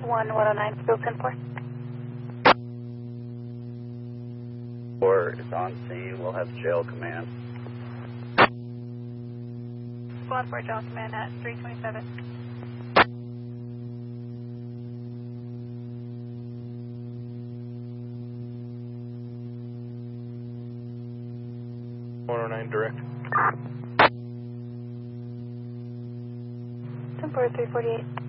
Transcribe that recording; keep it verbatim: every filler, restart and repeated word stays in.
one one oh nine, field ten four. four is on scene. We'll have jail command. Squad four, jail command at three twenty-seven. one oh nine direct. ten four, three forty-eight.